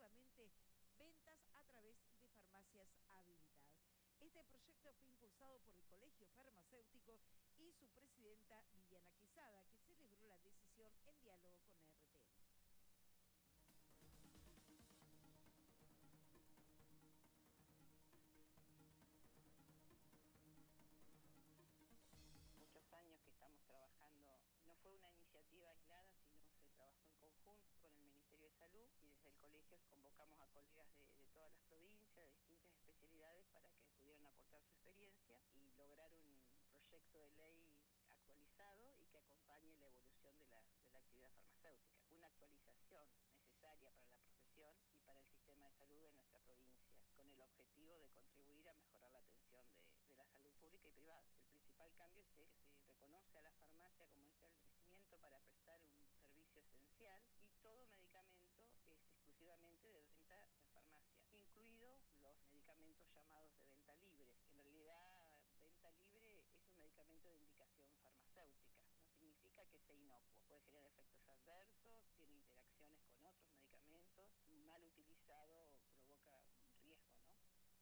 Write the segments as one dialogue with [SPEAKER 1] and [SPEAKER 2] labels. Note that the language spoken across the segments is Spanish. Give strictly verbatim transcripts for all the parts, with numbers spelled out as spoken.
[SPEAKER 1] exclusivamente ventas a través de farmacias habilitadas. Este proyecto fue impulsado por el Colegio Farmacéutico y su presidenta Viviana Quesada, que celebró la decisión en diálogo con R T N.
[SPEAKER 2] Muchos años que estamos trabajando, no fue una iniciativa aislada, sino se trabajó en conjunto con el Ministerio de Salud y desde el colegio convocamos a colegas de, de todas las provincias, de distintas especialidades, para que pudieran aportar su experiencia y lograr un proyecto de ley actualizado y que acompañe la evolución de la, de la actividad farmacéutica. Una actualización necesaria para la profesión y para el sistema de salud de nuestra provincia, con el objetivo de contribuir a mejorar la atención de, de la salud pública y privada. El principal cambio es que se reconoce a la farmacia como un establecimiento para prestar un servicio esencial y todo medicamento es exclusivamente de venta en farmacia, incluidos los medicamentos llamados de venta libre, que en realidad venta libre es un medicamento de indicación farmacéutica, no significa que sea inocuo, puede generar efectos adversos, tiene interacciones con otros medicamentos, mal utilizado provoca riesgo, ¿no?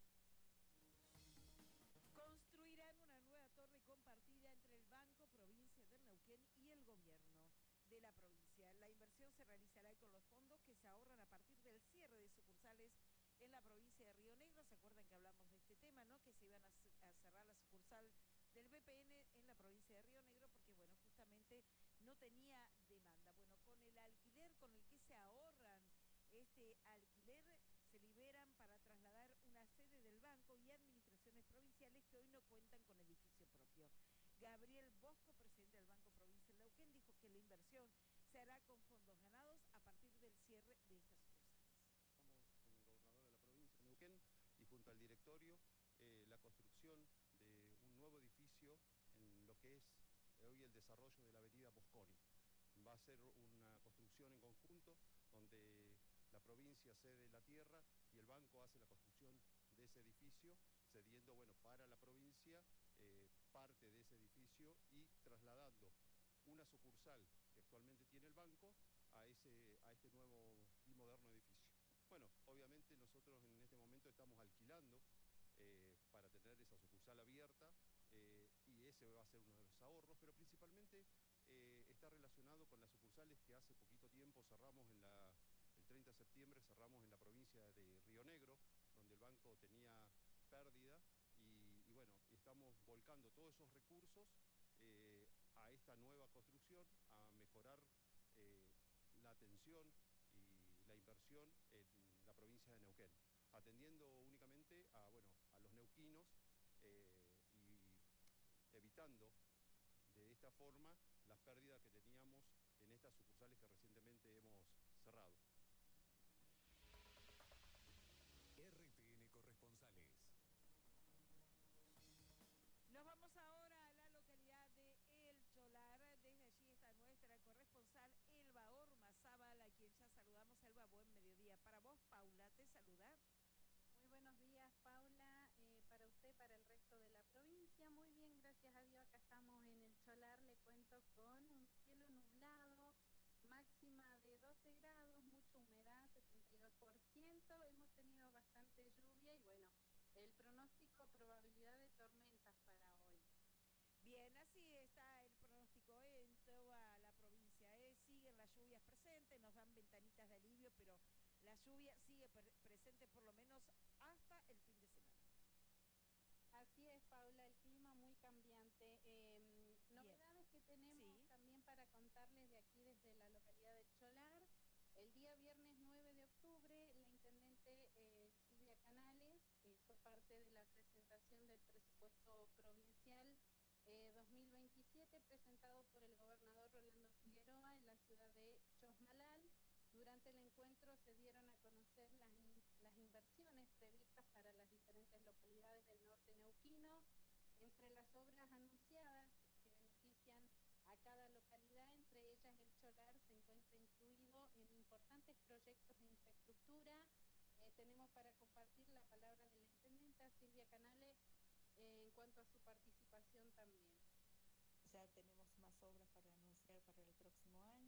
[SPEAKER 1] Construirán una nueva torre compartida entre el Banco Provincia del Neuquén y el gobierno de la provincia. La inversión se realizará con los fondos que se ahorran a partir del cierre de sucursales en la provincia de Río Negro. ¿Se acuerdan que hablamos de este tema, no? Que se iban a, a cerrar la sucursal del B P N en la provincia de Río Negro porque, bueno, justamente no tenía demanda. Bueno, con el alquiler con el que se ahorran este alquiler, se liberan para trasladar una sede del banco y administraciones provinciales que hoy no cuentan con edificio propio. Gabriel Bosco, presidente del Banco Provincial de Neuquén, dijo que la inversión se hará con fondos ganados a partir del cierre de estas sucursales.
[SPEAKER 3] Estamos con el gobernador de la provincia de Neuquén y junto al directorio eh, la construcción de un nuevo edificio en lo que es hoy el desarrollo de la avenida Mosconi. Va a ser una construcción en conjunto donde la provincia cede la tierra y el banco hace la construcción de ese edificio, cediendo, bueno, para la provincia eh, parte de ese edificio y trasladando una sucursal que actualmente tiene el banco a, ese, a este nuevo y moderno edificio. Bueno, obviamente nosotros en este momento estamos alquilando eh, para tener esa sucursal abierta eh, y ese va a ser uno de los ahorros, pero principalmente eh, está relacionado con las sucursales que hace poquito tiempo cerramos en la... El treinta de septiembre cerramos en la provincia de Río Negro, donde el banco tenía pérdida y, y bueno, estamos volcando todos esos recursos eh, a esta nueva construcción, a mejorar eh, la atención y la inversión en la provincia de Neuquén, atendiendo únicamente a, bueno, a los neuquinos eh, y evitando de esta forma las pérdidas que teníamos en estas sucursales que recientemente hemos cerrado.
[SPEAKER 4] R T N Corresponsales.
[SPEAKER 1] Nos vamos ahora a la localidad de El Cholar. Desde allí está nuestra corresponsal Elba Ormazábal, a quien ya saludamos. Elba, buen mediodía. Para vos, Paula, te saluda.
[SPEAKER 5] Muy buenos días, Paula, eh, para usted, para el resto de la provincia. Muy bien, gracias a Dios, acá estamos en El Cholar, le cuento, con un cielo nublado, máxima de doce grados, mucha humedad, setenta y dos por ciento, hemos tenido bastante lluvia y bueno, el pronóstico, probabilidad de tormentas para hoy.
[SPEAKER 1] Bien, así está el pronóstico ¿eh? en toda la provincia. ¿eh? Siguen las lluvias presentes, nos dan ventanitas de alivio, pero la lluvia sigue pre presente por lo menos hasta el fin de semana.
[SPEAKER 5] Así es, Paula, el clima muy cambiante. Eh, novedades que tenemos sí. también para contarles de aquí desde la localidad de Cholar. El día viernes nueve de octubre, la intendente eh, Silvia Canales eh, fue parte de la presentación del presupuesto provincial eh, dos mil veintisiete presentado por el gobernador Rolando Figueroa en la ciudad de Chosmalal. Durante el encuentro se dieron a conocer las, in, las inversiones previstas para las diferentes localidades del norte neuquino. Entre las obras anunciadas que benefician a cada localidad, entre ellas el Cholar se encuentra incluido en importantes proyectos de infraestructura. Eh, tenemos para compartir la palabra de la intendenta Silvia Canales eh, en cuanto a su participación también.
[SPEAKER 6] Ya tenemos más obras para anunciar para el próximo año.